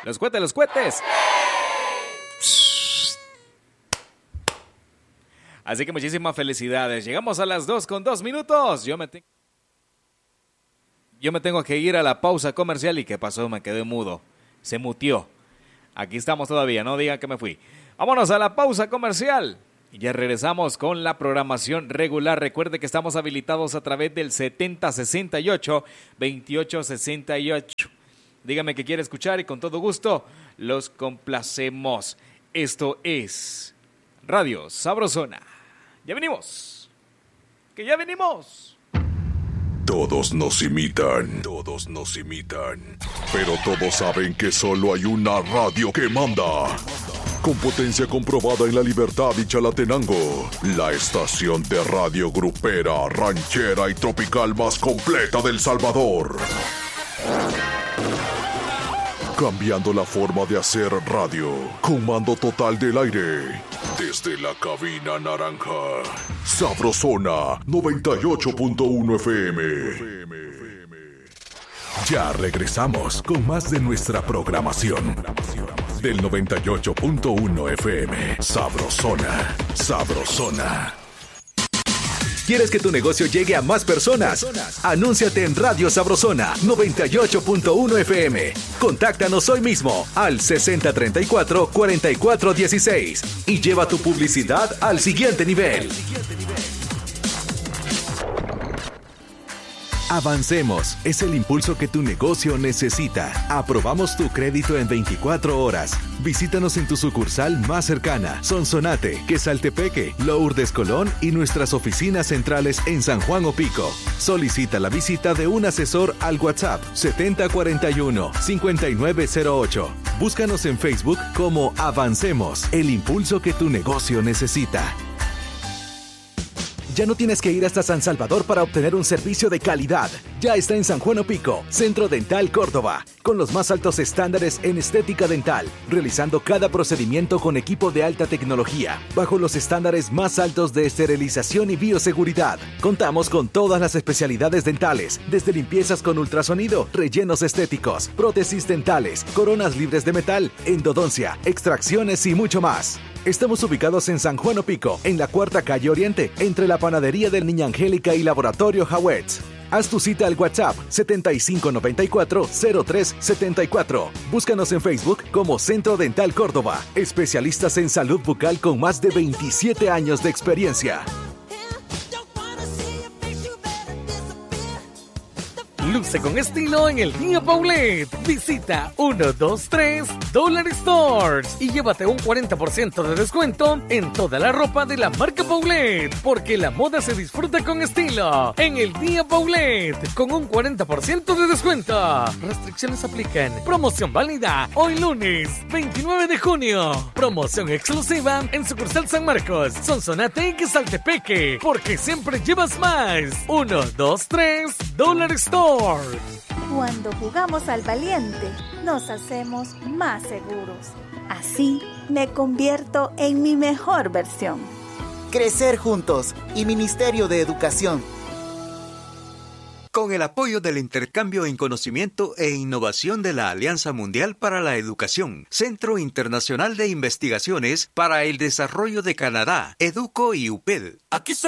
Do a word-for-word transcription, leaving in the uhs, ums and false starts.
Los cohetes, los cohetes. Así que muchísimas felicidades. Llegamos a las dos con dos minutos. Yo me, te... Yo me tengo que ir a la pausa comercial. ¿Y qué pasó? Me quedé mudo. Se mutió. Aquí estamos todavía, no digan que me fui. Vámonos a la pausa comercial. Y ya regresamos con la programación regular. Recuerde que estamos habilitados a través del setenta sesenta y ocho, veintiocho sesenta y ocho. Dígame qué quiere escuchar y con todo gusto los complacemos. Esto es Radio Sabrosona. Ya venimos. Que ya venimos. Todos nos imitan, todos nos imitan, pero todos saben que solo hay una radio que manda. Con potencia comprobada en La Libertad y Chalatenango, la estación de radio grupera, ranchera y tropical más completa del Salvador. Cambiando la forma de hacer radio, con mando total del aire. Desde la cabina naranja, Sabrosona noventa y ocho punto uno F M. Ya regresamos con más de nuestra programación. Del noventa y ocho punto uno F M, Sabrosona, Sabrosona. ¿Quieres que tu negocio llegue a más personas? Anúnciate en Radio Sabrosona noventa y ocho punto uno F M. Contáctanos hoy mismo al sesenta treinta y cuatro, cuarenta y cuatro dieciséis y lleva tu publicidad al siguiente nivel. Avancemos es el impulso que tu negocio necesita. Aprobamos tu crédito en veinticuatro horas. Visítanos en tu sucursal más cercana, Sonsonate, Quesaltepeque, Lourdes Colón y nuestras oficinas centrales en San Juan Opico. Solicita la visita de un asesor al WhatsApp setenta cuarenta y uno, cincuenta y nueve cero ocho. Búscanos en Facebook como Avancemos, el impulso que tu negocio necesita. Ya no tienes que ir hasta San Salvador para obtener un servicio de calidad. Ya está en San Juan Opico, Centro Dental Córdoba, con los más altos estándares en estética dental, realizando cada procedimiento con equipo de alta tecnología, bajo los estándares más altos de esterilización y bioseguridad. Contamos con todas las especialidades dentales, desde limpiezas con ultrasonido, rellenos estéticos, prótesis dentales, coronas libres de metal, endodoncia, extracciones y mucho más. Estamos ubicados en San Juan Opico, en la Cuarta Calle Oriente, entre la Panadería del Niña Angélica y Laboratorio Hawetz. Haz tu cita al WhatsApp setenta y cinco noventa y cuatro, cero tres setenta y cuatro. Búscanos en Facebook como Centro Dental Córdoba. Especialistas en salud bucal con más de veintisiete años de experiencia. Luce con estilo en el Día Paulette. Visita uno dos tres Dollar Stores y llévate un cuarenta por ciento de descuento en toda la ropa de la marca Paulette, porque la moda se disfruta con estilo en el Día Paulette con un cuarenta por ciento de descuento. Restricciones aplican. Promoción válida hoy lunes veintinueve de junio. Promoción exclusiva en sucursal San Marcos, Sonsonate y Quesaltepeque, porque siempre llevas más. uno dos tres Dollar Stores. Cuando jugamos al valiente, nos hacemos más seguros. Así me convierto en mi mejor versión. Crecer juntos y Ministerio de Educación. Con el apoyo del intercambio en conocimiento e innovación de la Alianza Mundial para la Educación, Centro Internacional de Investigaciones para el Desarrollo de Canadá, EDUCO y U P E D. Aquí